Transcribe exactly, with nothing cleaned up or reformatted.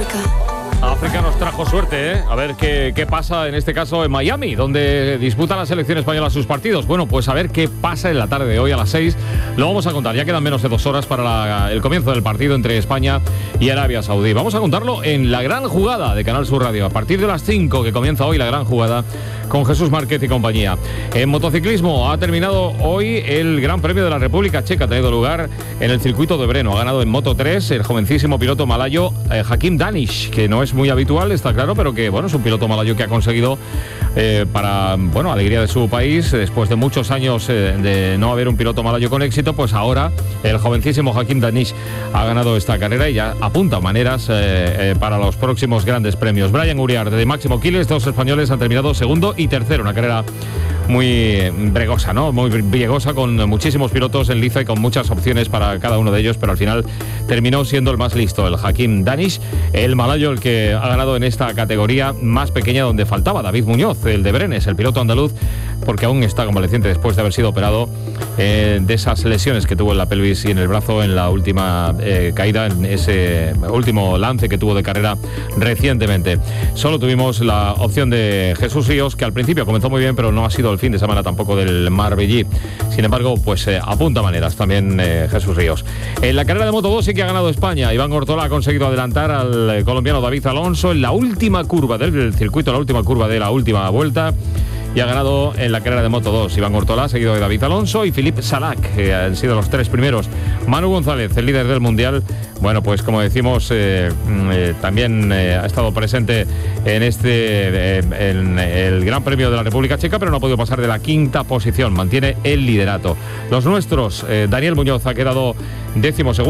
África. África nos trajo suerte, ¿eh? A ver qué, qué pasa en este caso en Miami, donde disputa la selección española sus partidos. Bueno, pues a ver qué pasa en la tarde de hoy a las seis. Lo vamos a contar, ya quedan menos de dos horas para la, el comienzo del partido entre España y Arabia Saudí. Vamos a contarlo en La Gran Jugada de Canal Sur Radio, a partir de las cinco, que comienza hoy La Gran Jugada con Jesús Márquez y compañía. En motociclismo ha terminado hoy el Gran Premio de la República Checa, ha tenido lugar en el circuito de Brno. Ha ganado en Moto tres el jovencísimo piloto malayo eh, Hakim Danish, que no es muy habitual, está claro, pero que bueno, es un piloto malayo que ha conseguido eh, para, bueno, alegría de su país, después de muchos años eh, de no haber un piloto malayo con éxito, pues ahora el jovencísimo Hakim Danish ha ganado esta carrera y ya apunta maneras eh, eh, para los próximos grandes premios. Brian Uriarte de Máximo Quiles, dos españoles han terminado segundo y tercero, una carrera muy bregosa, ¿no? Muy briegosa, con muchísimos pilotos en liza y con muchas opciones para cada uno de ellos, pero al final terminó siendo el más listo, el Hakim Danish, el malayo, el que ha ganado en esta categoría más pequeña, donde faltaba David Muñoz, el de Brenes, el piloto andaluz, porque aún está convaleciente después de haber sido operado eh, de esas lesiones que tuvo en la pelvis y en el brazo en la última eh, caída, en ese último lance que tuvo de carrera recientemente. Solo tuvimos la opción de Jesús Ríos, que al principio comenzó muy bien, pero no ha sido el fin de semana tampoco del Marbellí. Sin embargo, pues eh, apunta maneras también eh, Jesús Ríos. En la carrera de Moto dos sí que ha ganado España. Iván Ortola ha conseguido adelantar al eh, colombiano David Alonso en la última curva del circuito, la última curva de la última vuelta, y ha ganado en la carrera de Moto dos. Iván Ortola, seguido de David Alonso y Philippe Salac, que han sido los tres primeros. Manu González, el líder del Mundial, bueno, pues como decimos, eh, eh, también eh, ha estado presente en este eh, en el Gran Premio de la República Checa, pero no ha podido pasar de la quinta posición, mantiene el liderato. Los nuestros, eh, Daniel Muñoz ha quedado décimo segundo.